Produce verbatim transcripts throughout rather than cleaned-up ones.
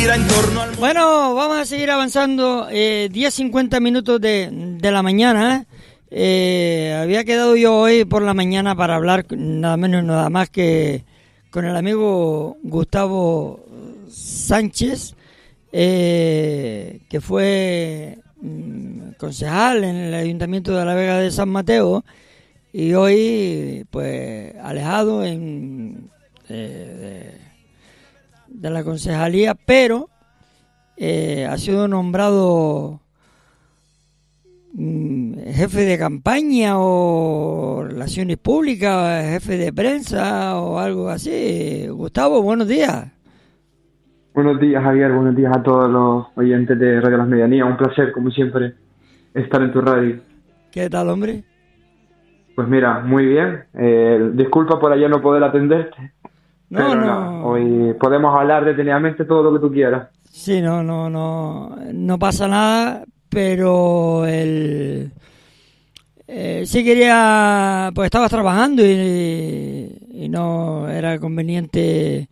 gira en torno al... Bueno, vamos a seguir avanzando. Eh, diez cincuenta minutos de, de la mañana. Eh, había quedado yo hoy por la mañana para hablar nada menos y nada más que con el amigo Gustavo Sánchez, eh, que fue mm, concejal en el Ayuntamiento de la Vega de San Mateo y hoy pues alejado en, eh, de, de la concejalía, pero eh, ha sido nombrado jefe de campaña o relaciones públicas, jefe de prensa o algo así. Gustavo, buenos días. Buenos días, Javier, buenos días a todos los oyentes de Radio Las Medianías. Un placer, como siempre, estar en tu radio. ¿Qué tal, hombre? Pues mira, muy bien. Eh, disculpa por ayer no poder atenderte. No, pero no. Nada, hoy podemos hablar detenidamente todo lo que tú quieras. Sí, no, no, no, no pasa nada. Pero el eh, sí quería, pues estabas trabajando y, y no era conveniente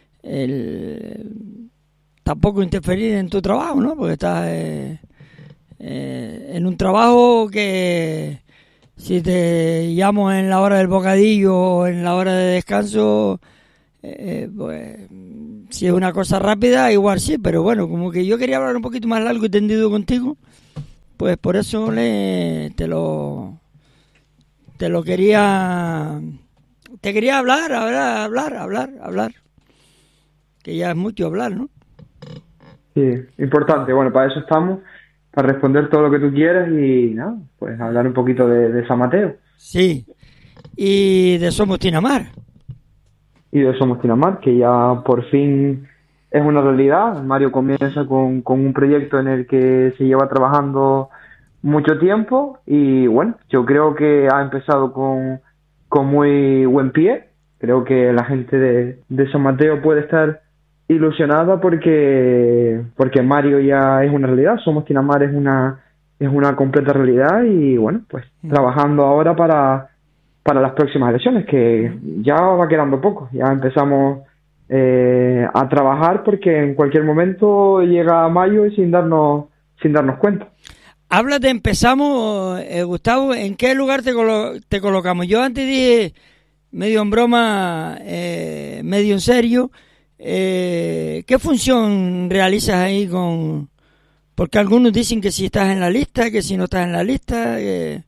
el tampoco interferir en tu trabajo, ¿no? Porque estás eh, eh, en un trabajo que si te llamo en la hora del bocadillo o en la hora de descanso, eh, pues si es una cosa rápida, igual sí, pero bueno, como que yo quería hablar un poquito más largo y tendido contigo, pues por eso le te lo te lo quería te quería hablar, hablar, hablar, hablar, hablar, que ya es mucho hablar, ¿no? Sí, importante. Bueno, para eso estamos, para responder todo lo que tú quieras y nada, pues hablar un poquito de, de San Mateo. Sí, y de Somos Tinamar. Y de Somos Tinamar, que ya por fin es una realidad. Mario comienza con, con un proyecto en el que se lleva trabajando mucho tiempo y bueno, yo creo que ha empezado con, con muy buen pie. Creo que la gente de, de San Mateo puede estar ilusionada porque porque Mario ya es una realidad. Somos Tinamar es una es una completa realidad y bueno, pues mm. trabajando ahora para para las próximas elecciones, que ya va quedando poco. Ya empezamos eh, a trabajar porque en cualquier momento llega mayo y sin darnos sin darnos cuenta. Habla de empezamos, eh, Gustavo, ¿en qué lugar te, colo- te colocamos? Yo antes dije, medio en broma, eh, medio en serio, eh, ¿qué función realizas ahí con...? Porque algunos dicen que si estás en la lista, que si no estás en la lista... Eh...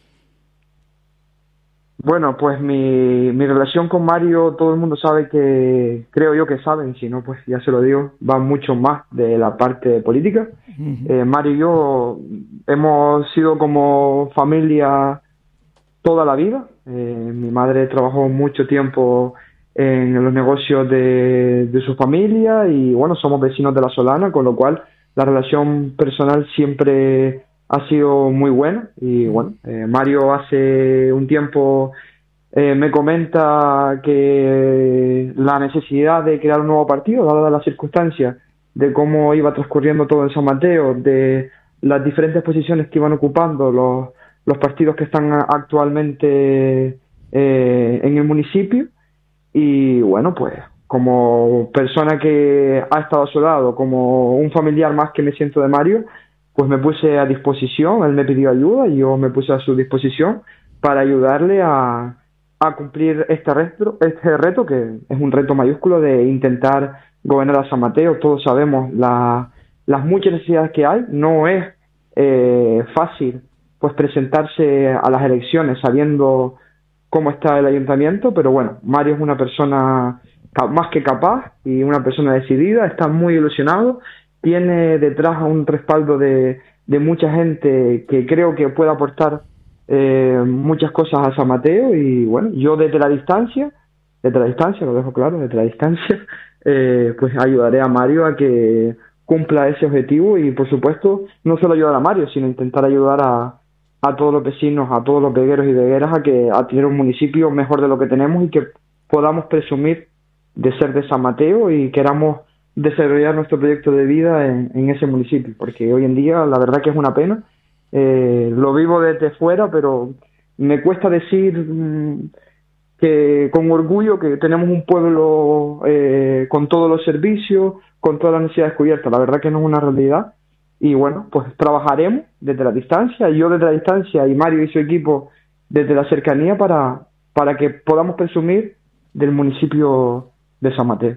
Bueno, pues mi, mi relación con Mario, todo el mundo sabe que, creo yo que saben, si no, pues ya se lo digo, va mucho más de la parte política. Uh-huh. Eh, Mario y yo hemos sido como familia toda la vida. Eh, mi madre trabajó mucho tiempo en los negocios de, de su familia y bueno, somos vecinos de La Solana, con lo cual la relación personal siempre ha sido muy buena y bueno, eh, Mario hace un tiempo eh, me comenta que la necesidad de crear un nuevo partido, dadas las circunstancias de cómo iba transcurriendo todo en San Mateo, de las diferentes posiciones que iban ocupando los, los partidos que están actualmente eh, en el municipio y bueno, pues como persona que ha estado a su lado, como un familiar más que me siento de Mario, pues me puse a disposición, él me pidió ayuda y yo me puse a su disposición para ayudarle a, a cumplir este reto, este reto, que es un reto mayúsculo de intentar gobernar a San Mateo. Todos sabemos la, las muchas necesidades que hay, no es eh, fácil pues presentarse a las elecciones sabiendo cómo está el ayuntamiento, pero bueno, Mario es una persona más que capaz y una persona decidida, está muy ilusionado, tiene detrás un respaldo de, de mucha gente que creo que puede aportar eh, muchas cosas a San Mateo y bueno, yo desde la distancia, desde la distancia, lo dejo claro, desde la distancia, eh, pues ayudaré a Mario a que cumpla ese objetivo y por supuesto no solo ayudar a Mario, sino intentar ayudar a, a todos los vecinos, a todos los vegueros y vegueras a que a tener un municipio mejor de lo que tenemos y que podamos presumir de ser de San Mateo y queramos desarrollar nuestro proyecto de vida en, en ese municipio, porque hoy en día la verdad que es una pena, eh, lo vivo desde fuera, pero me cuesta decir mmm, que con orgullo que tenemos un pueblo eh, con todos los servicios, con todas las necesidades cubiertas. La verdad que no es una realidad. Y bueno, pues trabajaremos desde la distancia, yo desde la distancia y Mario y su equipo desde la cercanía para, para que podamos presumir del municipio de San Mateo.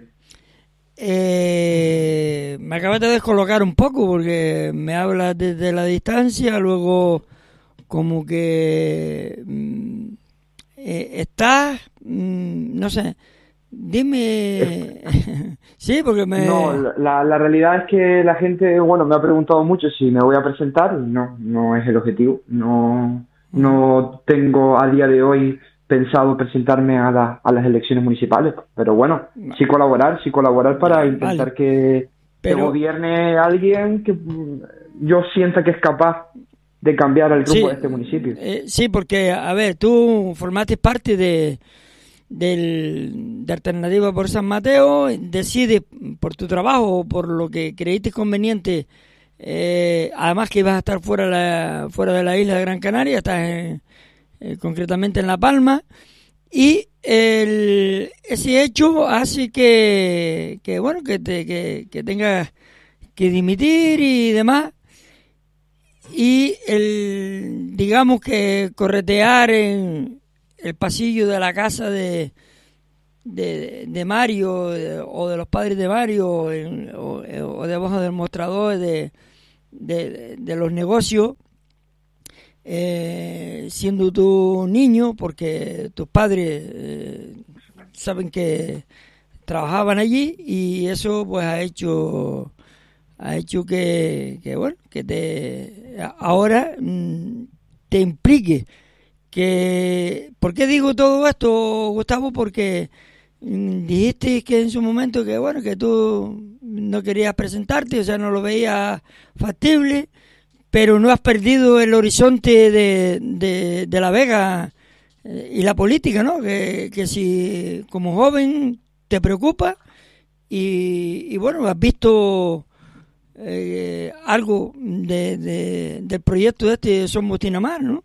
Eh, me acabas de descolocar un poco porque me hablas desde la distancia, luego como que mm, eh, estás, mm, no sé, dime, sí, porque me... No, la, la realidad es que la gente, bueno, me ha preguntado mucho si me voy a presentar y no, no es el objetivo, no, no tengo a día de hoy pensado presentarme a, la, a las elecciones municipales, pero bueno, sí colaborar, sí colaborar para vale, intentar vale. que, pero... que gobierne alguien que yo sienta que es capaz de cambiar el rumbo sí, de este municipio. Eh, sí, porque, a ver, tú formaste parte de, del, de Alternativa por San Mateo, decides por tu trabajo, por lo que creíste conveniente, eh, además que ibas a estar fuera, la, fuera de la isla de Gran Canaria, estás en... Eh, concretamente en La Palma, y el, ese hecho hace que, que bueno, que, te, que, que tengas que dimitir y demás, y el, digamos que corretear en el pasillo de la casa de, de, de Mario de, o de los padres de Mario en, o, o debajo del mostrador de, de, de los negocios, Eh, siendo tú niño, porque tus padres eh, saben que trabajaban allí y eso pues ha hecho ha hecho que, que bueno que te ahora mm, te implique que ¿por qué digo todo esto, Gustavo? Porque mm, dijiste que en su momento que bueno que tú no querías presentarte, o sea, no lo veías factible, pero no has perdido el horizonte de, de, de La Vega eh, y la política, ¿no? Que, que si como joven te preocupa y, y bueno, has visto eh, algo de, de, del proyecto este Somos Tinamar, ¿no?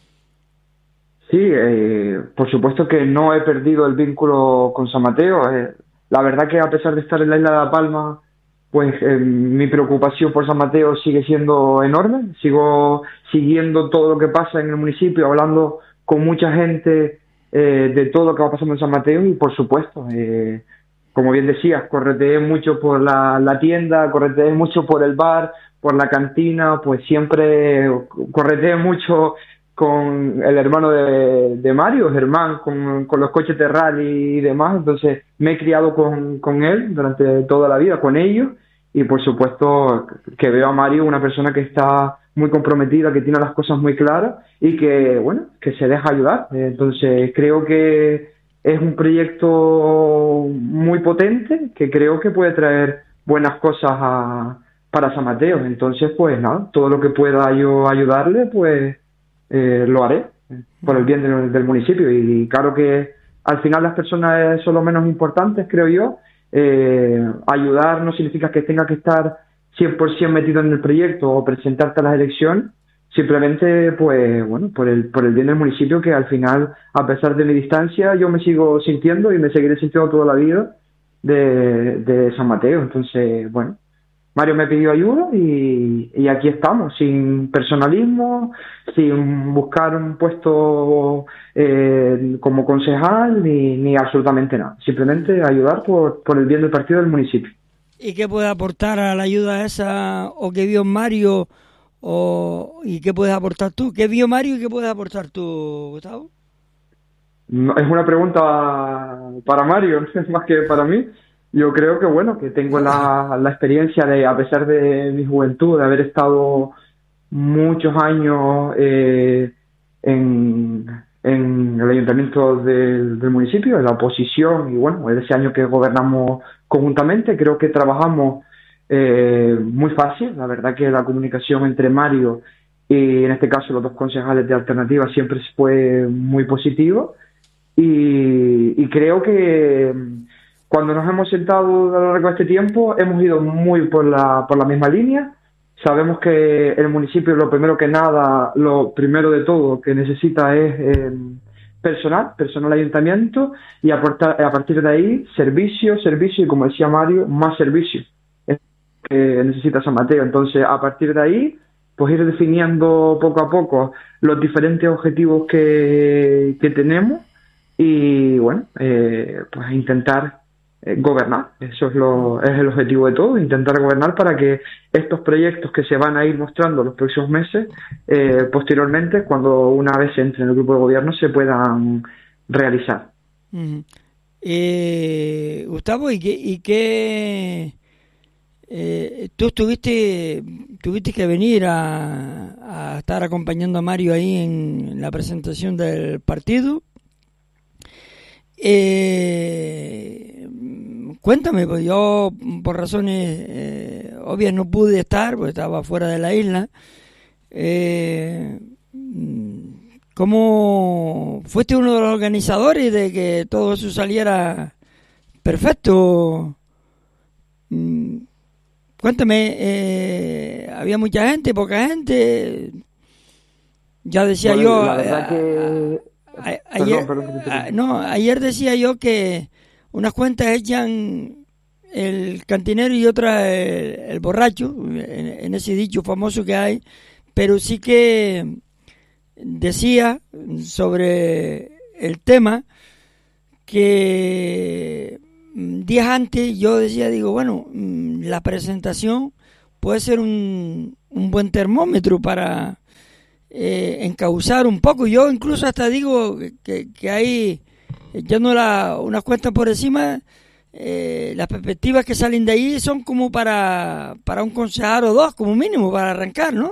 Sí, eh, por supuesto que no he perdido el vínculo con San Mateo. Eh, la verdad que a pesar de estar en la isla de La Palma, pues eh, mi preocupación por San Mateo sigue siendo enorme. Sigo siguiendo todo lo que pasa en el municipio, hablando con mucha gente eh, de todo lo que va pasando en San Mateo y, por supuesto, eh, como bien decías, correteé mucho por la, la tienda, correteé mucho por el bar, por la cantina, pues siempre correteé mucho con el hermano de, de Mario, Germán, con, con los coches de rally y demás. Entonces me he criado con, con él durante toda la vida, con ellos. Y por supuesto que veo a Mario una persona que está muy comprometida, que tiene las cosas muy claras y que, bueno, que se deja ayudar. Entonces creo que es un proyecto muy potente, que creo que puede traer buenas cosas a, para San Mateo. Entonces, pues nada, todo lo que pueda yo ayudarle, pues eh, lo haré por el bien del, del municipio. Y claro que al final las personas son lo menos importantes, creo yo. Eh, ayudar no significa que tenga que estar cien por ciento metido en el proyecto o presentarte a las elecciones, simplemente pues bueno, por el por el bien del municipio, que al final, a pesar de mi distancia, yo me sigo sintiendo y me seguiré sintiendo toda la vida de, de San Mateo. Entonces, bueno, Mario me pidió ayuda y, y aquí estamos, sin personalismo, sin buscar un puesto eh, como concejal ni, ni absolutamente nada. Simplemente ayudar por, por el bien del partido del municipio. ¿Y qué puede aportar a la ayuda esa o que vio Mario o y qué puedes aportar tú? ¿Qué vio Mario y qué puedes aportar tú, Gustavo? No, es una pregunta para Mario, más que para mí. Yo creo que, bueno, que tengo la, la experiencia de, a pesar de mi juventud, de haber estado muchos años eh, en, en el ayuntamiento del, del municipio, en la oposición, y bueno, ese año que gobernamos conjuntamente, creo que trabajamos eh, muy fácil. La verdad que la comunicación entre Mario y, en este caso, los dos concejales de Alternativa siempre fue muy positiva, y, y creo que cuando nos hemos sentado a lo largo de este tiempo, hemos ido muy por la, por la misma línea. Sabemos que el municipio, lo primero que nada, lo primero de todo que necesita es eh, personal, personal ayuntamiento, y a, portar, a partir de ahí, servicio, servicio, y como decía Mario, más servicio es lo que necesita San Mateo. Entonces, a partir de ahí, pues ir definiendo poco a poco los diferentes objetivos que, que tenemos y, bueno, eh, pues intentar eh, gobernar. Eso es, lo, es el objetivo de todo, intentar gobernar para que estos proyectos que se van a ir mostrando los próximos meses, eh, posteriormente, cuando una vez se entre en el grupo de gobierno, se puedan realizar. Uh-huh. eh, Gustavo, ¿y qué...? Y qué... Eh, tú tuviste tuviste que venir a, a estar acompañando a Mario ahí en la presentación del partido. Eh, cuéntame, pues yo por razones eh, obvias no pude estar, porque estaba fuera de la isla. Eh, ¿Cómo fuiste uno de los organizadores de que todo eso saliera perfecto? Cuéntame, eh, ¿había mucha gente, poca gente? Ya decía bueno, yo... La verdad a, que... a, a, ayer, perdón, perdón, a, no, ayer decía yo que unas cuentas echan el cantinero y otras el, el borracho, en, en ese dicho famoso que hay, pero sí que decía sobre el tema que... días antes yo decía, digo, bueno, la presentación puede ser un, un buen termómetro para eh, encauzar un poco. Yo incluso hasta digo que, que hay, echando la, unas cuentas por encima, eh, las perspectivas que salen de ahí son como para, para un concejal o dos, como mínimo, para arrancar, ¿no?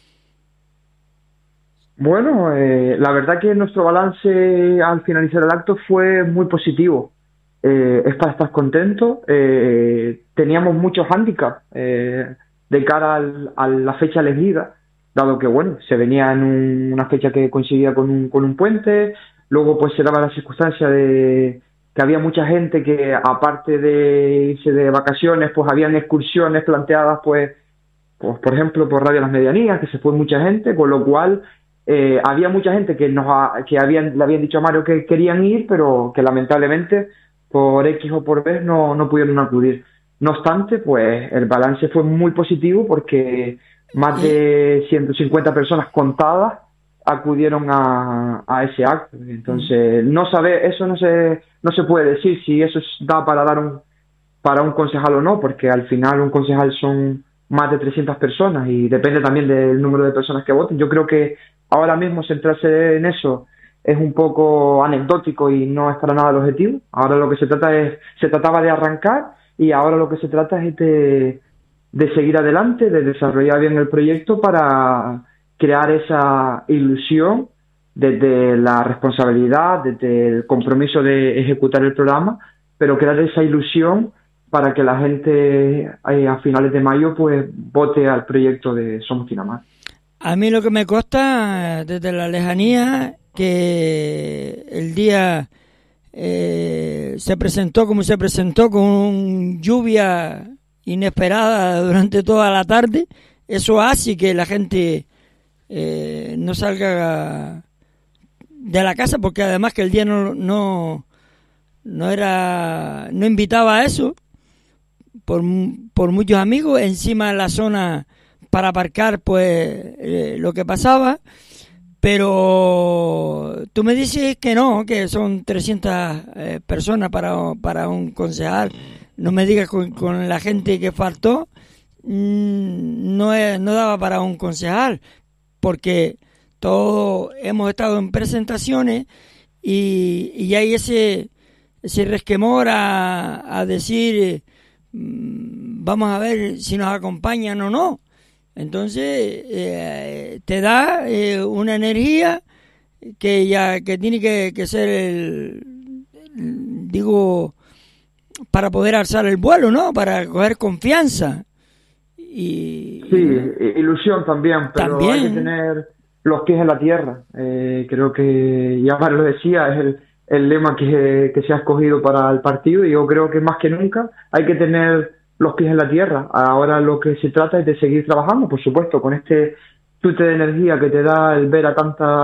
Bueno, eh, la verdad que nuestro balance al finalizar el acto fue muy positivo. Eh, es para estar contento. Eh, teníamos muchos hándicaps eh, de cara al, a la fecha elegida, dado que bueno, se venía en un, una fecha que coincidía con un, con un puente, luego pues se daba la circunstancia de que había mucha gente que aparte de irse de vacaciones, pues habían excursiones planteadas pues, pues por ejemplo por Radio Las Medianías, que se fue mucha gente, con lo cual eh, había mucha gente que nos ha, que habían, le habían dicho a Mario que querían ir, pero que lamentablemente por X o por B no, no pudieron acudir. No obstante, pues el balance fue muy positivo porque más de ciento cincuenta personas contadas acudieron a, a ese acto. Entonces, no sabe, eso no se no se puede decir si eso da para dar un para un concejal o no, porque al final un concejal son más de trescientas personas y depende también del número de personas que voten. Yo creo que ahora mismo centrarse en eso es un poco anecdótico y no es para nada el objetivo. Ahora lo que se trata es, se trataba de arrancar y ahora lo que se trata es de, de seguir adelante, de desarrollar bien el proyecto para crear esa ilusión desde la responsabilidad, desde el compromiso de ejecutar el programa, pero crear esa ilusión para que la gente eh, a finales de mayo pues vote al proyecto de Somos Tinamar. A mí lo que me consta desde la lejanía que el día eh, se presentó como se presentó, con lluvia inesperada durante toda la tarde. Eso hace que la gente eh, no salga de la casa, porque además que el día no no no era no invitaba a eso por, por muchos amigos. Encima de la zona para aparcar, pues eh, lo que pasaba. Pero tú me dices que no, que son trescientas eh, personas para, para un concejal. No me digas con, con la gente que faltó, mmm, no, es, no daba para un concejal, porque todos hemos estado en presentaciones y, y hay ese, ese resquemor a, a decir, mmm, vamos a ver si nos acompañan o no. Entonces eh, te da eh, una energía que ya que tiene que, que ser el, el, digo, para poder alzar el vuelo, ¿no? Para coger confianza. Y sí, ilusión también, pero también hay que tener los pies en la tierra. Eh, creo que ya Mario lo decía, es el, el lema que, que se ha escogido para el partido, y yo creo que más que nunca hay que tener los pies en la tierra. Ahora lo que se trata es de seguir trabajando, por supuesto, con este chute de energía que te da el ver a tanta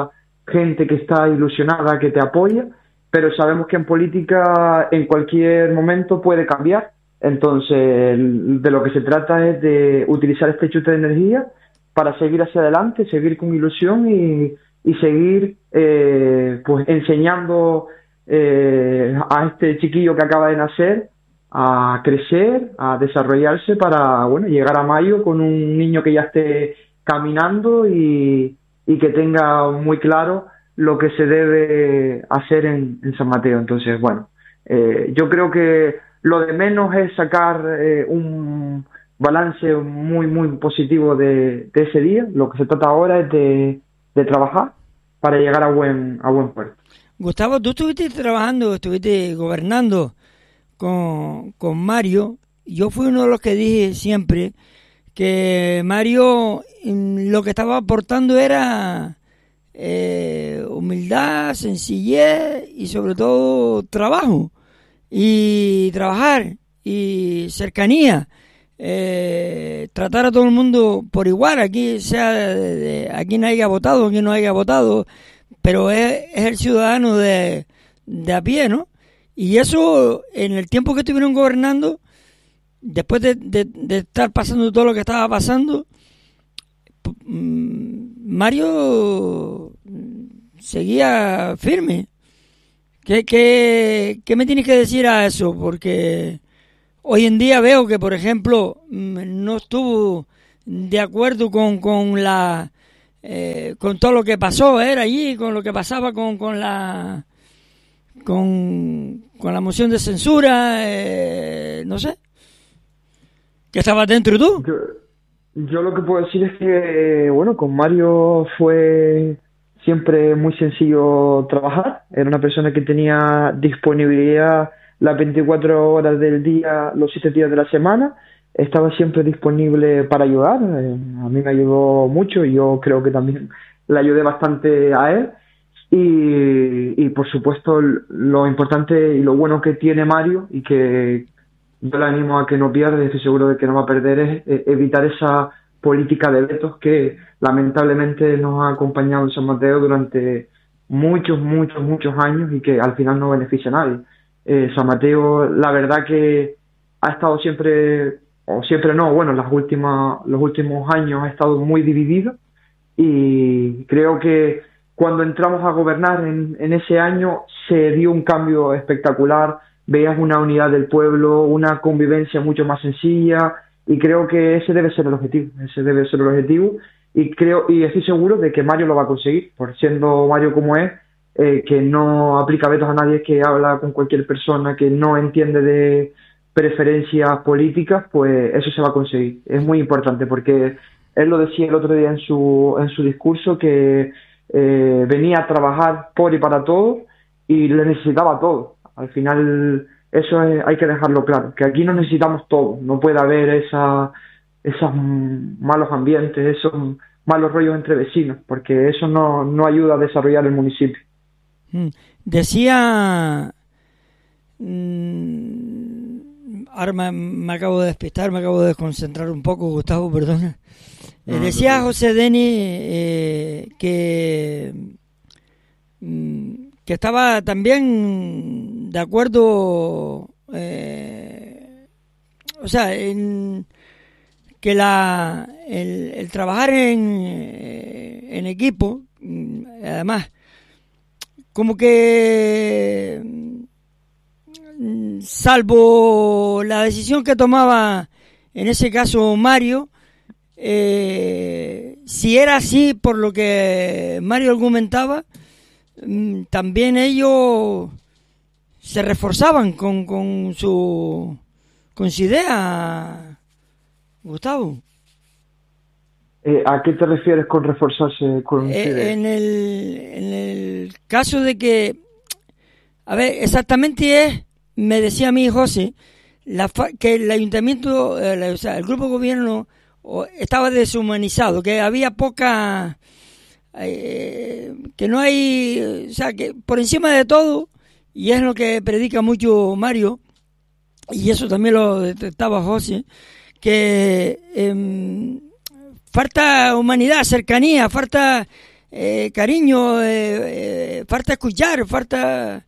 gente que está ilusionada, que te apoya, pero sabemos que en política en cualquier momento puede cambiar. Entonces, de lo que se trata es de utilizar este chute de energía para seguir hacia adelante, seguir con ilusión y, y seguir eh, pues enseñando eh, a este chiquillo que acaba de nacer a crecer, a desarrollarse para, bueno, llegar a mayo con un niño que ya esté caminando y, y que tenga muy claro lo que se debe hacer en, en San Mateo. Entonces, bueno, eh, yo creo que lo de menos es sacar eh, un balance muy, muy positivo de, de ese día. Lo que se trata ahora es de, de trabajar para llegar a buen, a buen puerto. Gustavo, tú estuviste trabajando, estuviste gobernando con, con Mario. Yo fui uno de los que dije siempre que Mario lo que estaba aportando era eh, humildad, sencillez y sobre todo trabajo y trabajar y cercanía, eh, tratar a todo el mundo por igual, aquí sea de, de, aquí no haya votado, aquí no haya votado, pero es, es el ciudadano de, de a pie, ¿no? Y eso, en el tiempo que estuvieron gobernando, después de, de, de estar pasando todo lo que estaba pasando, Mario seguía firme. ¿Qué, qué, qué me tienes que decir a eso? Porque hoy en día veo que, por ejemplo, no estuvo de acuerdo con, con la eh, con todo lo que pasó, era allí, con lo que pasaba con, con la con, con la moción de censura, eh, no sé. ¿Qué estabas dentro tú? Yo, yo lo que puedo decir es que, bueno, con Mario fue siempre muy sencillo trabajar. Era una persona que tenía disponibilidad las veinticuatro horas del día, los siete días de la semana. Estaba siempre disponible para ayudar. Eh, a mí me ayudó mucho y yo creo que también le ayudé bastante a él. Y, y por supuesto, lo importante y lo bueno que tiene Mario y que yo le animo a que no pierda, y estoy seguro de que no va a perder, es evitar esa política de vetos que lamentablemente nos ha acompañado en San Mateo durante muchos, muchos, muchos años y que al final no beneficia a nadie. Eh, San Mateo, la verdad que ha estado siempre, o siempre no, bueno, las últimas, los últimos años ha estado muy dividido y creo que cuando entramos a gobernar en, en ese año se dio un cambio espectacular. Veías una unidad del pueblo, una convivencia mucho más sencilla y creo que ese debe ser el objetivo, ese debe ser el objetivo y creo y estoy seguro de que Mario lo va a conseguir, por siendo Mario como es, eh, que no aplica vetos a nadie, que habla con cualquier persona, que no entiende de preferencias políticas, pues eso se va a conseguir. Es muy importante porque él lo decía el otro día en su en su discurso que eh, venía a trabajar por y para todos y le necesitaba a todos. Al final, eso es, hay que dejarlo claro, que aquí no necesitamos todo, no puede haber esa, esos malos ambientes, esos malos rollos entre vecinos, porque eso no, no ayuda a desarrollar el municipio. Decía, mmm, ahora me, me acabo de despistar, me acabo de desconcentrar un poco, Gustavo, perdona. No, decía no José Denis eh, que... Mmm, que estaba también de acuerdo, eh, o sea, en que la el, el trabajar en, en equipo, además, como que, salvo la decisión que tomaba en ese caso Mario, eh, si era así por lo que Mario argumentaba, también ellos se reforzaban con, con su con su idea, Gustavo. Eh, ¿A qué te refieres con reforzarse con eh, su idea? En el, en el caso de que, a ver, exactamente es, me decía a mí José, la fa- que el ayuntamiento, eh, o sea, el grupo de gobierno o, estaba deshumanizado, que había poca... Eh, que no hay, o sea, que por encima de todo, y es lo que predica mucho Mario, y eso también lo detectaba José, que eh, falta humanidad, cercanía, falta eh, cariño, eh, eh, falta escuchar, falta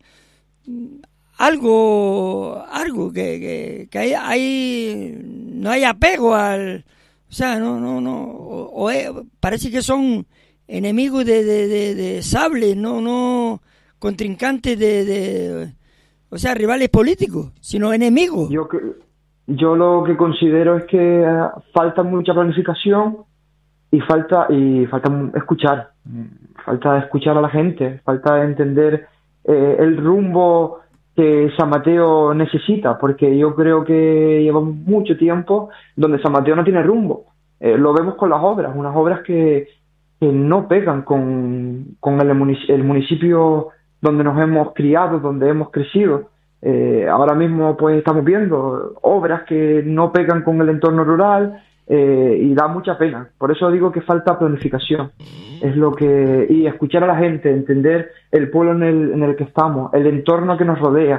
algo, algo que, que, que hay, hay, no hay apego al, o sea, no, no, no, o, o es, parece que son enemigos de, de, de, de sable, no, no contrincantes de, de, o sea, rivales políticos, sino enemigos. Yo que, yo lo que considero es que falta mucha planificación y falta y falta escuchar, falta escuchar a la gente, falta entender eh, el rumbo que San Mateo necesita, porque yo creo que llevamos mucho tiempo donde San Mateo no tiene rumbo. Eh, lo vemos con las obras, unas obras que, que no pegan con, con el, munic- el municipio donde nos hemos criado, donde hemos crecido. Eh, ahora mismo pues estamos viendo obras que no pegan con el entorno rural eh, y da mucha pena. Por eso digo que falta planificación. Es lo que y escuchar a la gente, entender el pueblo en el, en el que estamos, el entorno que nos rodea.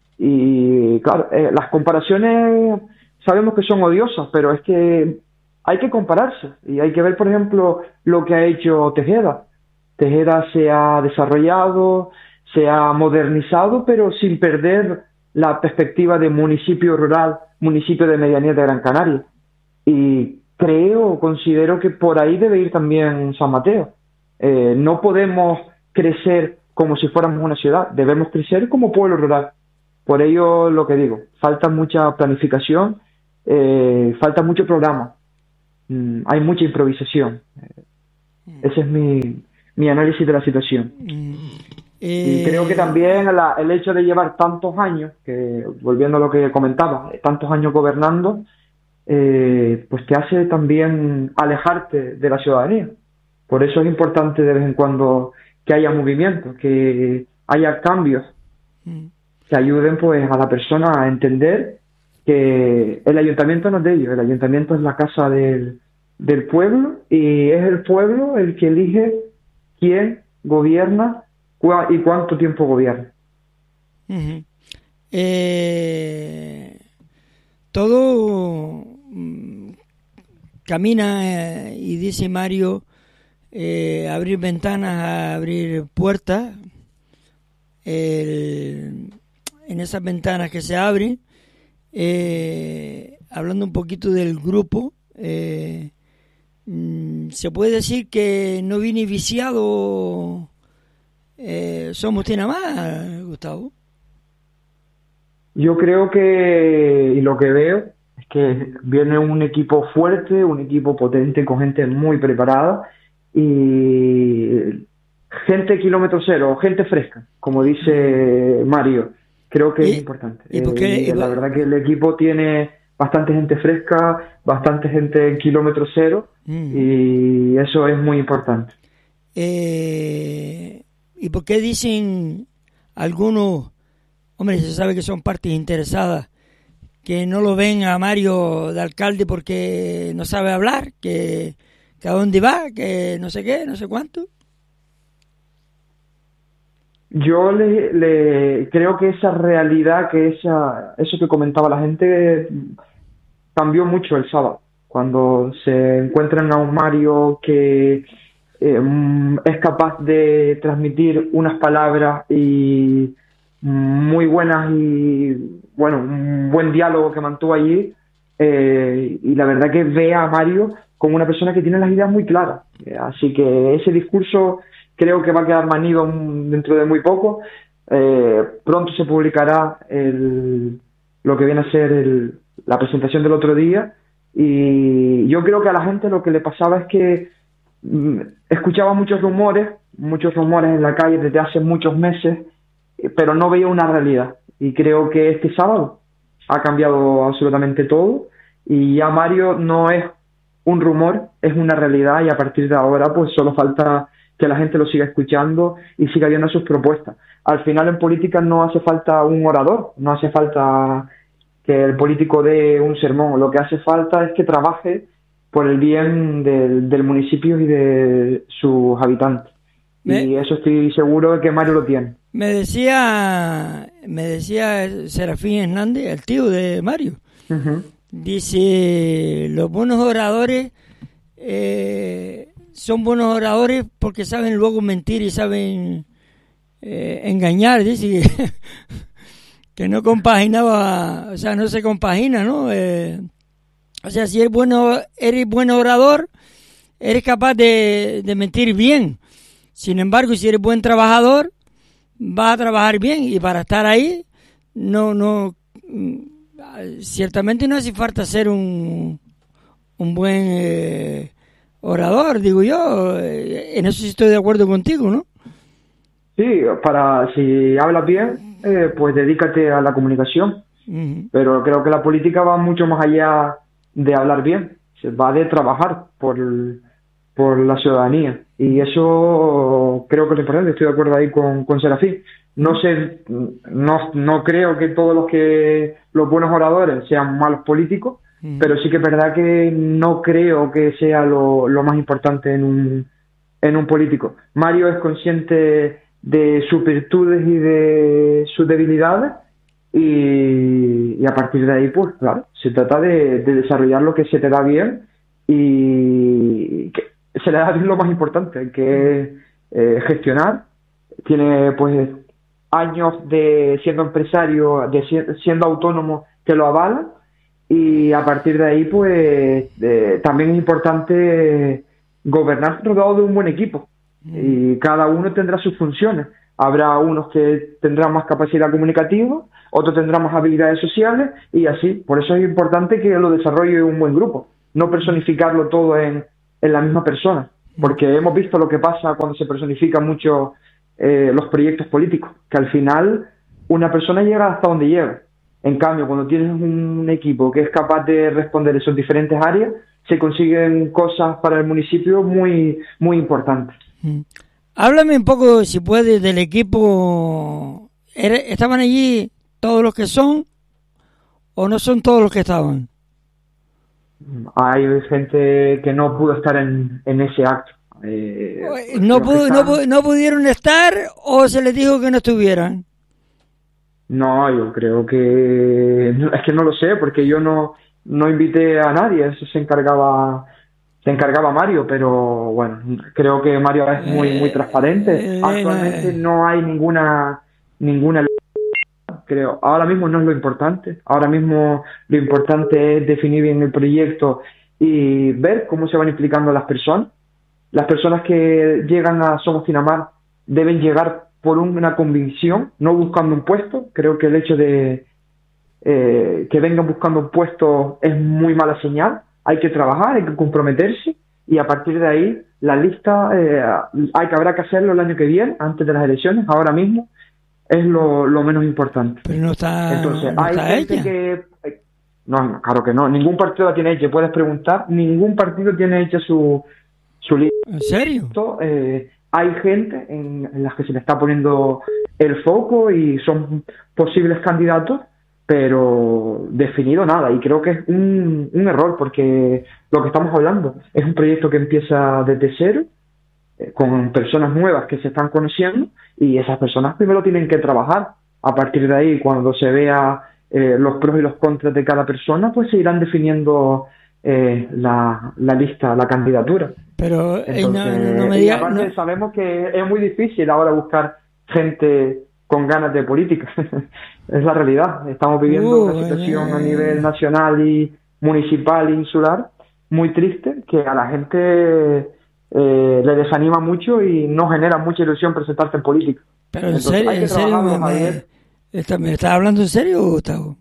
Y claro, eh, las comparaciones sabemos que son odiosas, pero es que hay que compararse y hay que ver, por ejemplo, lo que ha hecho Tejeda. Tejeda se ha desarrollado, se ha modernizado, pero sin perder la perspectiva de municipio rural, municipio de medianía de Gran Canaria. Y creo, considero que por ahí debe ir también San Mateo. Eh, no podemos crecer como si fuéramos una ciudad, debemos crecer como pueblo rural. Por ello, lo que digo, falta mucha planificación, eh, falta mucho programa, mm, hay mucha improvisación. Ese es mi, mi análisis de la situación. Eh... Y creo que también la, el hecho de llevar tantos años, que volviendo a lo que comentaba, tantos años gobernando, eh, pues te hace también alejarte de la ciudadanía. Por eso es importante de vez en cuando que haya movimiento, que haya cambios mm. que ayuden pues a la persona a entender que el ayuntamiento no es de ellos, el ayuntamiento es la casa del, del pueblo y es el pueblo el que elige quién gobierna y cuánto tiempo gobierna. Uh-huh. Eh, todo mm, camina eh, y dice Mario, eh, abrir ventanas, abrir puertas. El, en esas ventanas que se abren, eh, hablando un poquito del grupo, eh, mm, se puede decir que no vine viciado. Eh, somos tiene más, Gustavo. Yo creo que, y lo que veo, es que viene un equipo fuerte, un equipo potente, con gente muy preparada y gente kilómetro cero, gente fresca, como dice Mario. Creo que ¿Y, es importante. ¿y por qué, eh, y la por... verdad que el equipo tiene bastante gente fresca, bastante gente en kilómetro cero, mm. y eso es muy importante. Eh... ¿Y por qué dicen algunos, hombre, se sabe que son partes interesadas, que no lo ven a Mario de alcalde porque no sabe hablar, que, que a dónde va, que no sé qué, no sé cuánto? Yo le, le creo que esa realidad, que esa eso que comentaba la gente, cambió mucho el sábado, cuando se encuentran a un Mario que Eh, es capaz de transmitir unas palabras y muy buenas y bueno, un buen diálogo que mantuvo allí, eh, y la verdad que ve a Mario como una persona que tiene las ideas muy claras, eh, así que ese discurso creo que va a quedar manido dentro de muy poco. Eh, pronto se publicará el, lo que viene a ser el, la presentación del otro día, y yo creo que a la gente lo que le pasaba es que escuchaba muchos rumores, muchos rumores en la calle desde hace muchos meses, pero no veía una realidad. Y creo que este sábado ha cambiado absolutamente todo y ya Mario no es un rumor, es una realidad, y a partir de ahora pues solo falta que la gente lo siga escuchando y siga viendo sus propuestas. Al final en política no hace falta un orador, no hace falta que el político dé un sermón, lo que hace falta es que trabaje por el bien del, del municipio y de sus habitantes. ¿Me? Y eso estoy seguro de que Mario lo tiene. Me decía, me decía Serafín Hernández, el tío de Mario, uh-huh. Dice, los buenos oradores eh, son buenos oradores porque saben luego mentir y saben eh, engañar, dice que, que no compaginaba, o sea, no se compagina, ¿no? Eh, o sea, si eres bueno, eres buen orador, eres capaz de, de mentir bien. Sin embargo, si eres buen trabajador, vas a trabajar bien, y para estar ahí, no, no, ciertamente no hace falta ser un, un buen eh, orador, digo yo. En eso sí estoy de acuerdo contigo, ¿no? Sí, para, si hablas bien, eh, pues dedícate a la comunicación. Uh-huh. Pero creo que la política va mucho más allá de hablar bien, se va de trabajar por, por la ciudadanía. Y eso creo que es importante, estoy de acuerdo ahí con, con Serafín. No sé, no, no creo que todos los que los buenos oradores sean malos políticos, uh-huh. pero sí que es verdad que no creo que sea lo, lo más importante en un, en un político. Mario es consciente de sus virtudes y de sus debilidades, y, y a partir de ahí, pues claro, se trata de, de desarrollar lo que se te da bien, y que se le da bien lo más importante, que es eh, gestionar. Tiene pues años de siendo empresario, de siendo autónomo, que lo avalan, y a partir de ahí, pues eh, también es importante gobernar rodeado de un buen equipo, y cada uno tendrá sus funciones. Habrá unos que tendrán más capacidad comunicativa, otros tendrán más habilidades sociales, y así. Por eso es importante que lo desarrolle un buen grupo, no personificarlo todo en, en la misma persona, porque hemos visto lo que pasa cuando se personifican mucho eh, los proyectos políticos, que al final una persona llega hasta donde llega. En cambio, cuando tienes un equipo que es capaz de responder esos diferentes áreas, se consiguen cosas para el municipio muy, muy importantes. Mm. Háblame un poco, si puedes, del equipo. ¿Estaban allí todos los que son o no son todos los que estaban? Hay gente que no pudo estar en, en ese acto. Eh, ¿No, pudo, están... no, ¿No pudieron estar o se les dijo que no estuvieran? No, yo creo que... Es que no lo sé, porque yo no, no invité a nadie, eso se encargaba... Se encargaba Mario, pero bueno, creo que Mario es muy muy transparente. Actualmente no hay ninguna ninguna creo. Ahora mismo no es lo importante. Ahora mismo lo importante es definir bien el proyecto y ver cómo se van implicando las personas. Las personas que llegan a Somos Cinamar deben llegar por una convicción, no buscando un puesto. Creo que el hecho de eh, que vengan buscando un puesto es muy mala señal. Hay que trabajar, hay que comprometerse, y a partir de ahí la lista eh, hay que habrá que hacerlo el año que viene, antes de las elecciones. Ahora mismo es lo, lo menos importante. Pero no está. Entonces no hay está gente ella. que no, no, claro que no. Ningún partido la tiene hecha. Puedes preguntar. Ningún partido tiene hecha su su lista. ¿En serio? Eh, hay gente en, en las que se le está poniendo el foco y son posibles candidatos, pero definido nada, y creo que es un, un error, porque lo que estamos hablando es un proyecto que empieza desde cero, eh, con personas nuevas que se están conociendo, y esas personas primero tienen que trabajar. A partir de ahí, cuando se vea eh, los pros y los contras de cada persona, pues se irán definiendo eh, la, la lista, la candidatura. Pero Entonces, no, no, no me digas, y aparte no... sabemos que es muy difícil ahora buscar gente con ganas de política. Es la realidad. Estamos viviendo uh, una situación eh, a nivel nacional y municipal e insular muy triste, que a la gente eh, le desanima mucho y no genera mucha ilusión presentarse en política. Pero en serio, en serio me, me, está, ¿me estás hablando en serio, Gustavo?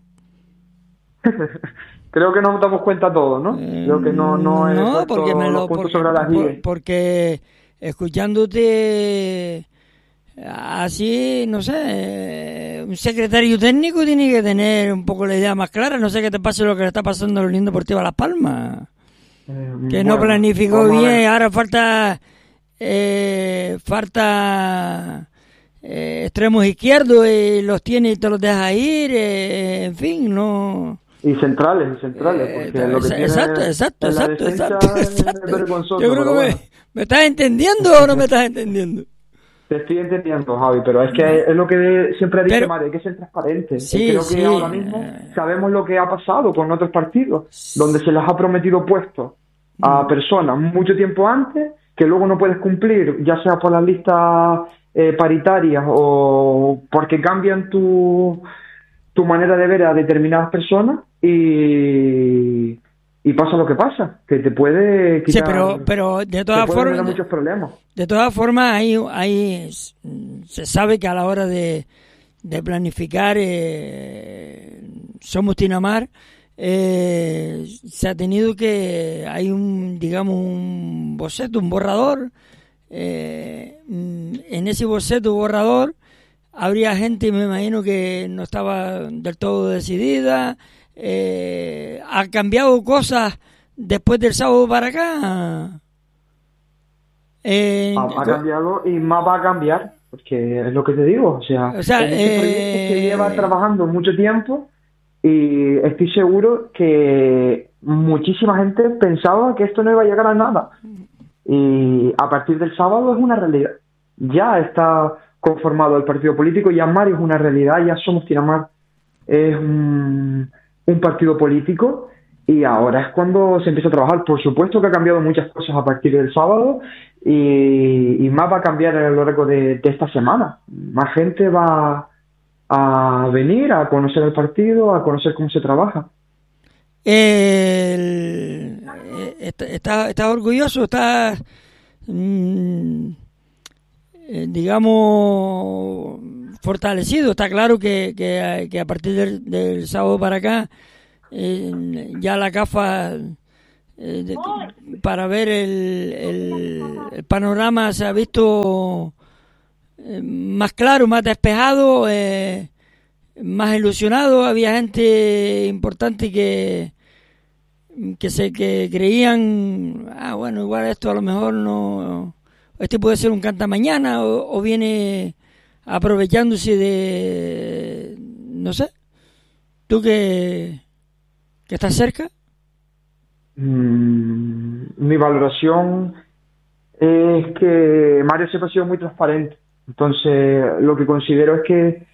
Creo que nos damos cuenta todos, ¿no? Creo que no no, no porque me lo porque, sobre las por, porque escuchándote así, no sé, un secretario técnico tiene que tener un poco la idea más clara. No sé qué te pasa lo que le está pasando a la Unión Deportiva Las Palmas, eh, que bueno, no planificó bien. Ahora falta eh, falta eh, extremos izquierdos y los tiene y te los deja ir, eh, en fin, no. Y centrales, y centrales, porque eh, lo que exacto, tiene exacto, en la exacto, exacto, exacto. Es vergonzoso. Yo creo que bueno. me, ¿me estás entendiendo o no me estás entendiendo? Te estoy entendiendo, Javi, pero es que es lo que siempre ha dicho pero, Mario, hay que ser transparente. Sí, creo sí. que ahora mismo sabemos lo que ha pasado con otros partidos, donde se les ha prometido puestos a personas mucho tiempo antes, que luego no puedes cumplir, ya sea por las listas eh, paritarias o porque cambian tu, tu manera de ver a determinadas personas y, y pasa lo que pasa, que te puede quitar, sí, pero, pero de todas formas, muchos problemas. De todas formas, hay, hay, se sabe que a la hora de, de planificar eh, Somos Tinamar, eh, se ha tenido que, hay un, digamos, un boceto, un borrador. Eh, en ese boceto, borrador, habría gente, me imagino, que no estaba del todo decidida. Eh, ha cambiado cosas después del sábado para acá. Eh, ha, ha cambiado y más va a cambiar, porque es lo que te digo, o sea, o sea es este eh, proyecto que lleva trabajando mucho tiempo y estoy seguro que muchísima gente pensaba que esto no iba a llegar a nada y a partir del sábado es una realidad. Ya está conformado el partido político, ya Mario es una realidad, ya Somos Tinamar es un, un partido político. Y ahora es cuando se empieza a trabajar. Por supuesto que ha cambiado muchas cosas a partir del sábado y, y más va a cambiar a lo largo de, de esta semana. Más gente va a venir a conocer el partido, a conocer cómo se trabaja. El, ¿Estás está orgulloso? ¿Estás, mmm, eh, digamos, fortalecido? Está claro que, que, que a partir del, del sábado para acá Eh, ya la CAFA eh, de, para ver el, el, el panorama se ha visto eh, más claro, más despejado, eh, más ilusionado. Había gente importante que que se que creían, ah bueno, igual esto a lo mejor no, este puede ser un canta mañana o, o viene aprovechándose de, no sé, tú que ¿que estás cerca? Mm, mi valoración es que Mario siempre ha sido muy transparente. Entonces, lo que considero es que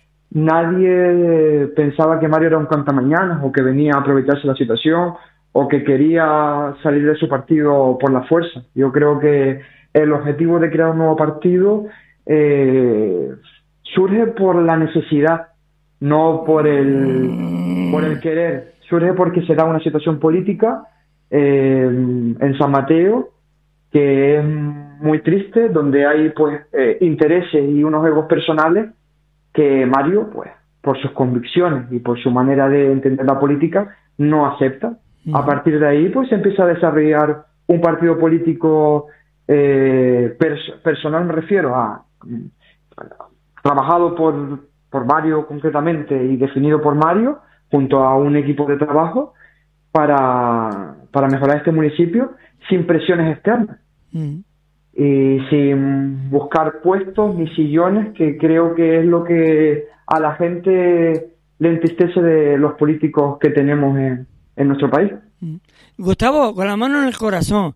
nadie pensaba que Mario era un cantamañanas o que venía a aprovecharse la situación o que quería salir de su partido por la fuerza. Yo creo que el objetivo de crear un nuevo partido eh, surge por la necesidad, no por el, por el querer. Surge porque se da una situación política eh, en San Mateo que es muy triste, donde hay pues eh, intereses y unos egos personales que Mario, pues por sus convicciones y por su manera de entender la política, no acepta. Uh-huh. A partir de ahí pues se empieza a desarrollar un partido político eh, pers- personal, me refiero a, a trabajado por, por Mario concretamente y definido por Mario, junto a un equipo de trabajo para, para mejorar este municipio sin presiones externas mm. y sin buscar puestos ni sillones, que creo que es lo que a la gente le entristece de los políticos que tenemos en, en nuestro país. Mm. Gustavo, con la mano en el corazón,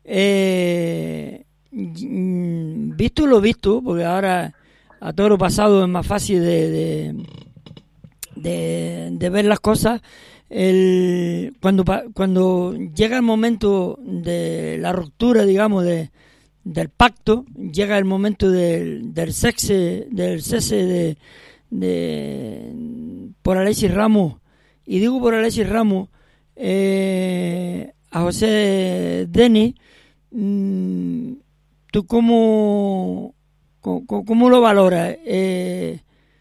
eh, visto lo visto, porque ahora a todo lo pasado es más fácil de... de De, de ver las cosas, el, cuando cuando llega el momento de la ruptura, digamos, de, del pacto, llega el momento del, del cese, del cese de, de por Alexis Ramos, y digo por Alexis Ramos, eh, a José Denis, mmm, ¿tú cómo, cómo, cómo lo valoras? Eh,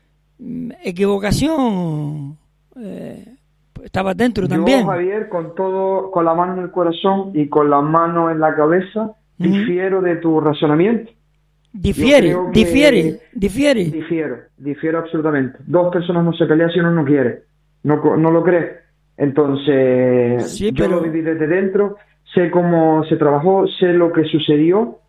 equivocación, eh, estaba dentro también. Yo, Javier, con todo, con la mano en el corazón y con la mano en la cabeza, uh-huh. difiero de tu razonamiento. Difiere, difiere, difiere. Difiero, difiero absolutamente. Dos personas no se pelean si uno no quiere, no, no lo cree. Entonces, sí, yo pero... lo viví desde dentro, sé cómo se trabajó, sé lo que sucedió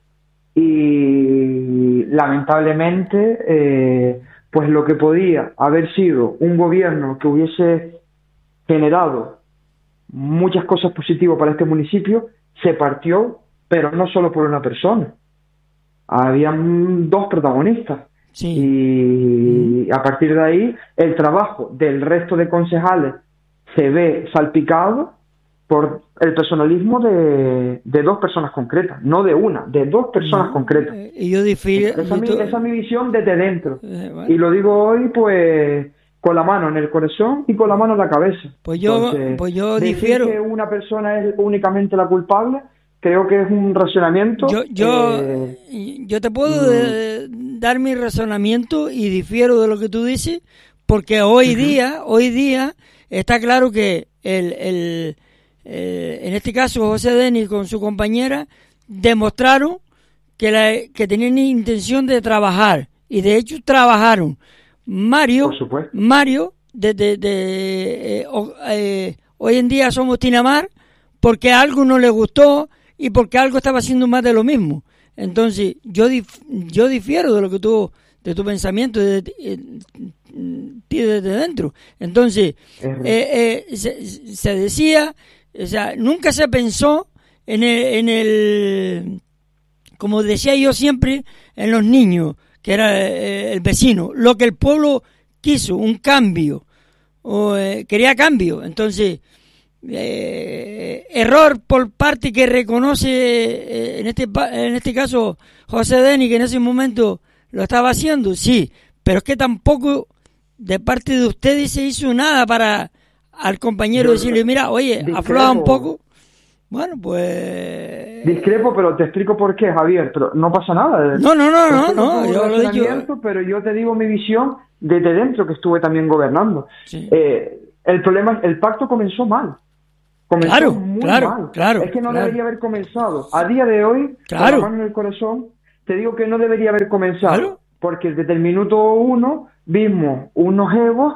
y lamentablemente... Eh, pues lo que podía haber sido un gobierno que hubiese generado muchas cosas positivas para este municipio, se partió, pero no solo por una persona. Habían dos protagonistas. Sí. Y a partir de ahí, el trabajo del resto de concejales se ve salpicado por el personalismo de, de dos personas concretas, no de una, de dos personas no, concretas. Eh, y yo difiero. Esa, es mi, esa es mi visión desde dentro. Eh, bueno. Y lo digo hoy, pues, con la mano en el corazón y con la mano en la cabeza. Pues yo, Entonces, pues yo decir difiero. que una persona es únicamente la culpable, creo que es un razonamiento. Yo, yo, eh, yo te puedo mm, eh, dar mi razonamiento y difiero de lo que tú dices, porque hoy uh-huh. día, hoy día está claro que el, el eh, en este caso José Denis con su compañera demostraron que, la, que tenían intención de trabajar y de hecho trabajaron. Mario, Por supuesto. Mario, desde de, de, eh, eh, hoy en día somos Tinamar porque algo no le gustó y porque algo estaba haciendo más de lo mismo. Entonces, yo dif, yo difiero de lo que tú, de tu pensamiento de ti desde de dentro. Entonces, eh, eh, se, se decía, o sea, nunca se pensó en el, en el, como decía yo siempre, en los niños, que era eh, el vecino, lo que el pueblo quiso, un cambio, o eh, quería cambio. Entonces, Eh, error por parte que reconoce eh, en este en este caso José Denis, que en ese momento lo estaba haciendo, sí, pero es que tampoco de parte de ustedes se hizo nada para al compañero Yo, decirle, mira, oye, discrepo, afloja un poco. Bueno, pues discrepo, pero te explico por qué, Javier, pero no pasa nada. No, no, no, no, no, yo lo he dicho. Pero yo te digo mi visión desde dentro, que estuve también gobernando. Sí. Eh, el problema es el pacto comenzó mal. Comenzó claro, muy claro, mal. claro. Es que no claro. debería haber comenzado. A día de hoy, claro. con la mano en el corazón, te digo que no debería haber comenzado. Claro. Porque desde el minuto uno vimos unos egos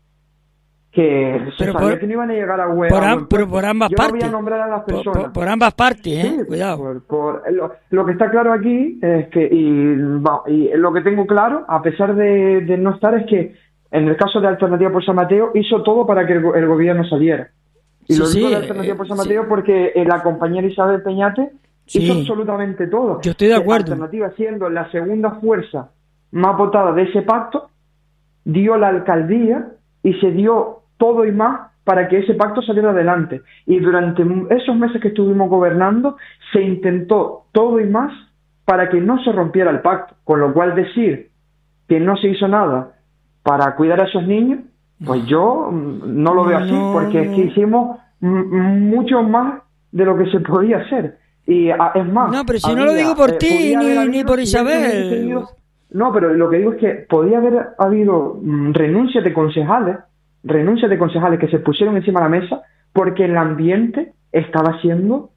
que se pero sabía por, que no iban a llegar a huevo. Por, pero por ambas Yo partes. no voy a nombrar a las personas. Por, por, por ambas partes, ¿eh? Sí, Cuidado. Por, por, lo, lo que está claro aquí es que, y, y lo que tengo claro, a pesar de, de no estar, es que en el caso de Alternativa por San Mateo hizo todo para que el, el gobierno saliera. Y sí, lo digo sí, de Alternativa por San Mateo sí. porque la compañera Isabel Peñate sí. hizo absolutamente todo. Yo estoy de acuerdo. Alternativa, siendo la segunda fuerza más votada de ese pacto, dio la alcaldía y se dio todo y más para que ese pacto saliera adelante. Y durante esos meses que estuvimos gobernando, se intentó todo y más para que no se rompiera el pacto. Con lo cual decir que no se hizo nada para cuidar a esos niños, pues yo no lo veo así, no. porque es que hicimos mucho más de lo que se podía hacer. Y es más... No, pero si había, no lo digo por eh, ti, ni, ni por Isabel. Tenido, no, pero lo que digo es que podía haber habido mm, renuncias de concejales, renuncias de concejales que se pusieron encima de la mesa, porque el ambiente estaba siendo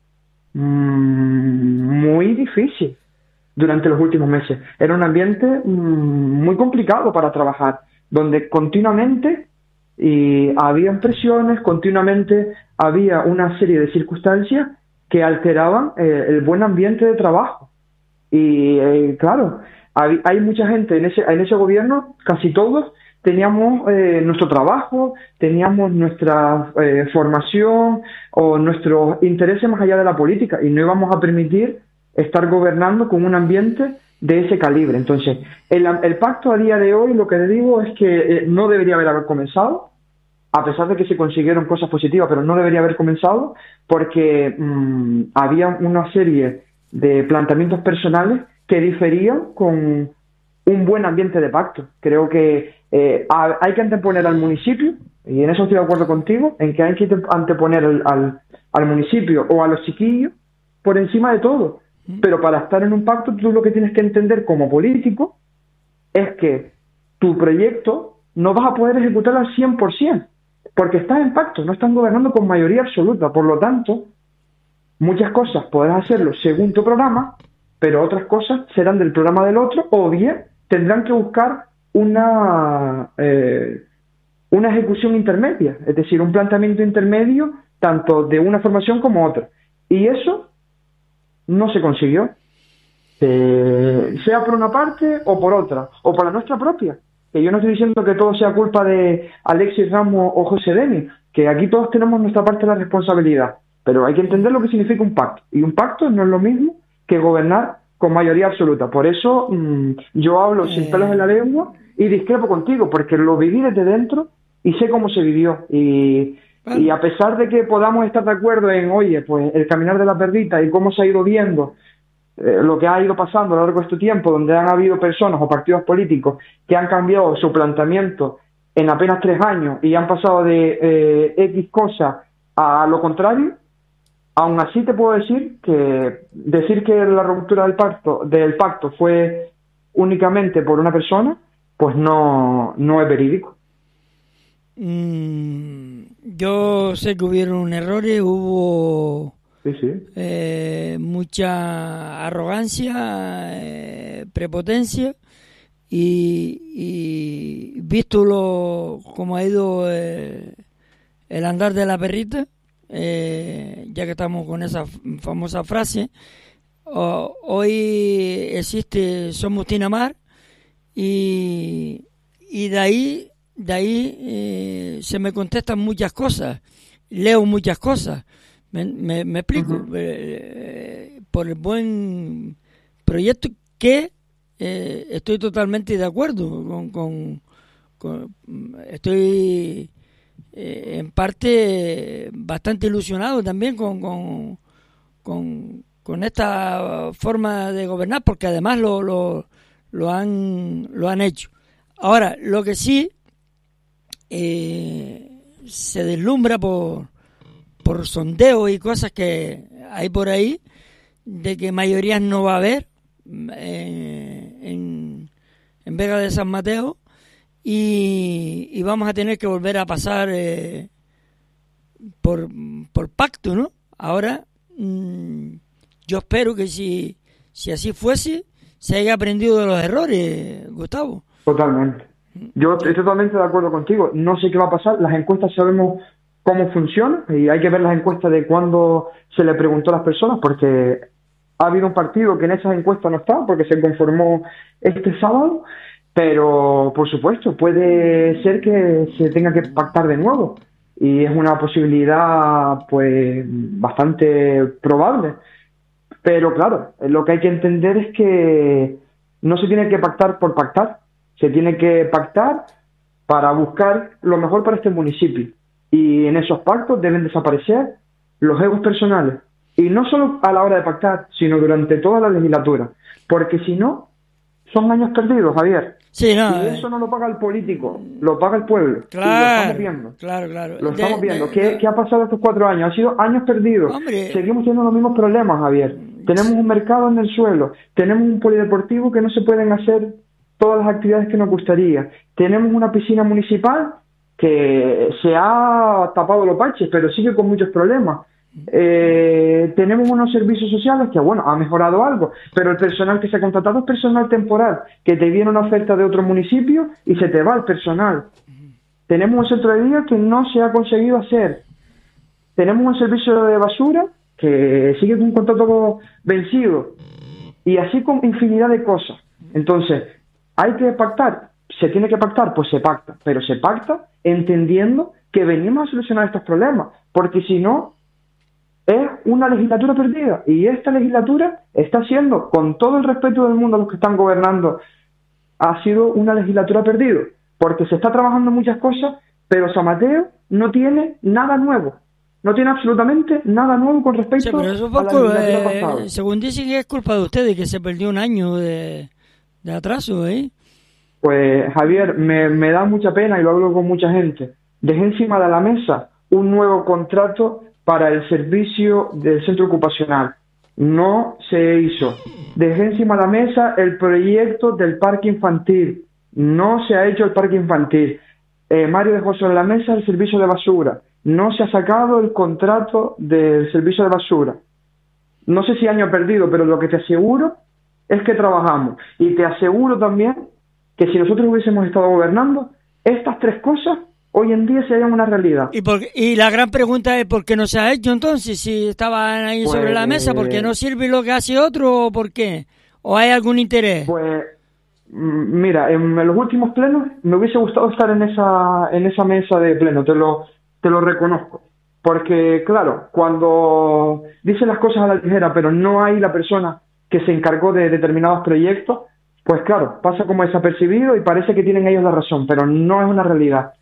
mmm, muy difícil durante los últimos meses. Era un ambiente mmm, muy complicado para trabajar, donde continuamente y había presiones, continuamente había una serie de circunstancias que alteraban eh, el buen ambiente de trabajo. Y eh, claro, hay, hay mucha gente en ese, en ese gobierno, casi todos teníamos eh, nuestro trabajo, teníamos nuestra eh, formación o nuestros intereses más allá de la política, y no íbamos a permitir estar gobernando con un ambiente de ese calibre. Entonces, el, el pacto a día de hoy, lo que le digo es que eh, no debería haber comenzado, a pesar de que se consiguieron cosas positivas, pero no debería haber comenzado porque mmm, había una serie de planteamientos personales que diferían con un buen ambiente de pacto. Creo que eh, hay que anteponer al municipio, y en eso estoy de acuerdo contigo, en que hay que anteponer al, al, al municipio o a los chiquillos por encima de todo. Pero para estar en un pacto, tú lo que tienes que entender como político es que tu proyecto no vas a poder ejecutarlo al cien por ciento, porque estás en pacto, no están gobernando con mayoría absoluta. Por lo tanto, muchas cosas podrás hacerlo según tu programa, pero otras cosas serán del programa del otro, o bien tendrán que buscar una eh, una ejecución intermedia, es decir, un planteamiento intermedio tanto de una formación como otra. Y eso no se consiguió, eh, sea por una parte o por otra, o por la nuestra propia. Que yo no estoy diciendo que todo sea culpa de Alexis Ramos o José Denis, que aquí todos tenemos nuestra parte de la responsabilidad, pero hay que entender lo que significa un pacto, y un pacto no es lo mismo que gobernar con mayoría absoluta. Por eso mmm, yo hablo sin pelos en la lengua y discrepo contigo, porque lo viví desde dentro y sé cómo se vivió, y, Claro. Y a pesar de que podamos estar de acuerdo en, oye, pues el caminar de la perrita y cómo se ha ido viendo eh, lo que ha ido pasando a lo largo de este tiempo, donde han habido personas o partidos políticos que han cambiado su planteamiento en apenas tres años y han pasado de eh, X cosas a lo contrario, aún así te puedo decir que decir que la ruptura del pacto, del pacto fue únicamente por una persona, pues no, no es verídico. Mm, yo sé que hubieron errores, hubo sí, sí. Eh, mucha arrogancia, eh, prepotencia y, y visto lo como ha ido eh, el andar de la perrita, eh, ya que estamos con esa famosa frase, oh, hoy existe Somos Tinamar y, y de ahí de ahí eh, se me contestan muchas cosas, leo muchas cosas, me, me, me explico, uh-huh. eh, por el buen proyecto que eh, estoy totalmente de acuerdo con, con, con estoy eh, en parte bastante ilusionado también con, con, con, con esta forma de gobernar, porque además lo, lo, lo han lo han hecho. Ahora, lo que sí Eh, se deslumbra por por sondeos y cosas que hay por ahí de que mayorías no va a haber eh, en, en Vega de San Mateo y, y vamos a tener que volver a pasar eh, por, por pacto, ¿no? Ahora mmm, yo espero que si, si así fuese se haya aprendido de los errores, Gustavo. Totalmente. Yo estoy totalmente de acuerdo contigo. No sé qué va a pasar. Las encuestas sabemos cómo funcionan y hay que ver las encuestas de cuando se le preguntó a las personas, porque ha habido un partido que en esas encuestas no está, porque se conformó este sábado, pero por supuesto puede ser que se tenga que pactar de nuevo y es una posibilidad pues bastante probable. Pero claro, lo que hay que entender es que no se tiene que pactar por pactar. Se tiene que pactar para buscar lo mejor para este municipio. Y en esos pactos deben desaparecer los egos personales. Y no solo a la hora de pactar, sino durante toda la legislatura. Porque si no, son años perdidos, Javier. Sí, no, y eh. eso no lo paga el político, lo paga el pueblo. Claro, y lo estamos viendo. Claro, claro. Lo estamos de, viendo. De, ¿Qué, de... ¿Qué ha pasado estos cuatro años? Han sido años perdidos. Hombre. Seguimos teniendo los mismos problemas, Javier. Tenemos un mercado en el suelo. Tenemos un polideportivo que no se pueden hacer todas las actividades que nos gustaría. Tenemos una piscina municipal que se ha tapado los parches, pero sigue con muchos problemas. Eh, tenemos unos servicios sociales que, bueno, ha mejorado algo, pero el personal que se ha contratado es personal temporal, que te viene una oferta de otro municipio y se te va el personal. Tenemos un centro de día que no se ha conseguido hacer. Tenemos un servicio de basura que sigue con un contrato vencido. Y así con infinidad de cosas. Entonces, hay que pactar, se tiene que pactar, pues se pacta, pero se pacta entendiendo que venimos a solucionar estos problemas, porque si no, es una legislatura perdida, y esta legislatura está siendo, con todo el respeto del mundo a los que están gobernando, ha sido una legislatura perdida, porque se está trabajando en muchas cosas, pero San Mateo no tiene nada nuevo, no tiene absolutamente nada nuevo con respecto sí, pero eso fue a la culpa, legislatura eh, pasada. Según dicen que es culpa de ustedes, que se perdió un año de... de atraso, ¿eh? Pues, Javier, me, me da mucha pena y lo hablo con mucha gente. Dejé encima de la mesa un nuevo contrato para el servicio del centro ocupacional. No se hizo. Dejé encima de la mesa el proyecto del parque infantil. No se ha hecho el parque infantil. Eh, Mario dejó sobre la mesa el servicio de basura. No se ha sacado el contrato del servicio de basura. No sé si año perdido, pero lo que te aseguro es que trabajamos. Y te aseguro también que si nosotros hubiésemos estado gobernando, estas tres cosas hoy en día serían una realidad. Y, por, y la gran pregunta es ¿por qué no se ha hecho entonces? Si estaban ahí pues, sobre la mesa, ¿por qué no sirve lo que hace otro o por qué? ¿O hay algún interés? Pues mira, en los últimos plenos me hubiese gustado estar en esa en esa mesa de pleno, te lo, te lo reconozco. Porque claro, cuando dicen las cosas a la ligera, pero no hay la persona que se encargó de determinados proyectos, pues claro, pasa como desapercibido y parece que tienen ellos la razón, pero no es una realidad.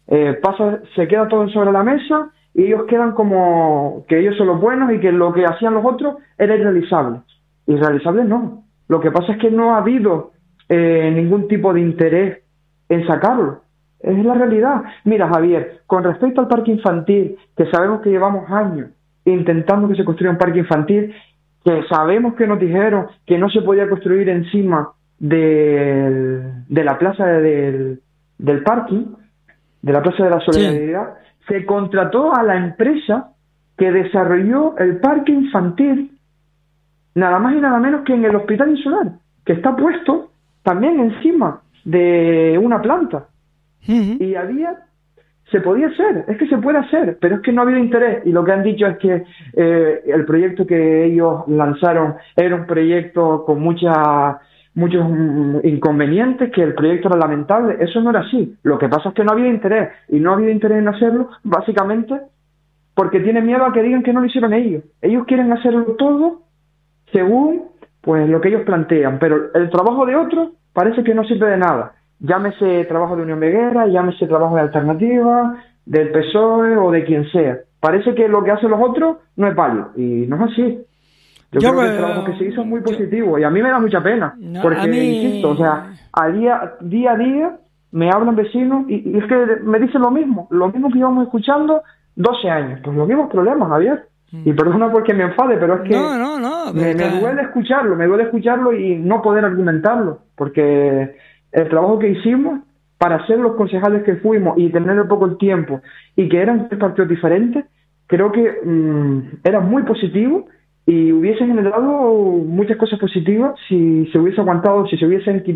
Eh, pasa, se queda todo sobre la mesa y ellos quedan como que ellos son los buenos y que lo que hacían los otros era irrealizable. Irrealizable no. Lo que pasa es que no ha habido eh, ningún tipo de interés en sacarlo. Es la realidad. Mira, Javier, con respecto al parque infantil, que sabemos que llevamos años intentando que se construya un parque infantil, que sabemos que nos dijeron que no se podía construir encima de, de la plaza de, del, del parking, de la Plaza de la Solidaridad, sí. Se contrató a la empresa que desarrolló el parque infantil, nada más y nada menos que en el Hospital Insular, que está puesto también encima de una planta. Uh-huh. Y había, se podía hacer, es que se puede hacer, pero es que no ha habido interés, y lo que han dicho es que eh, el proyecto que ellos lanzaron era un proyecto con mucha... muchos inconvenientes, que el proyecto era lamentable. Eso no era así. Lo que pasa es que no había interés, y no había interés en hacerlo básicamente porque tienen miedo a que digan que no lo hicieron ellos. Ellos quieren hacerlo todo según pues lo que ellos plantean, pero el trabajo de otros parece que no sirve de nada. Llámese trabajo de Unión Veguera, llámese trabajo de Alternativa, del P S O E o de quien sea. Parece que lo que hacen los otros no es válido, y no es así. Yo, yo creo que el trabajo que se hizo es muy positivo, yo, y a mí me da mucha pena, no, porque, mí... insisto, o sea, a día, día a día me hablan vecinos y, y es que me dicen lo mismo, lo mismo que íbamos escuchando doce años, pues los mismos problemas, Javier. Mm. Y perdona porque me enfade, pero es que no, no, no, me, me duele escucharlo, me duele escucharlo y no poder argumentarlo, porque el trabajo que hicimos para ser los concejales que fuimos y tener poco el tiempo y que eran tres partidos diferentes, creo que mmm, era muy positivo. Y hubiese generado muchas cosas positivas si se hubiese aguantado, si se hubiesen quitado